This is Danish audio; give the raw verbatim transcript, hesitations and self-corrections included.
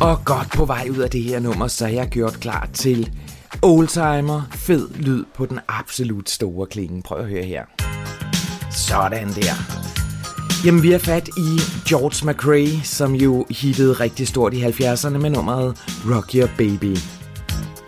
Og godt på vej ud af det her nummer, så er jeg gjort klar til oldtimer, fed lyd på den absolut store klinge. Prøv at høre her. Sådan der. Jamen, vi er fat i George McRae, som jo hittede rigtig stort i halvfjerdserne med nummeret Rock Your Baby.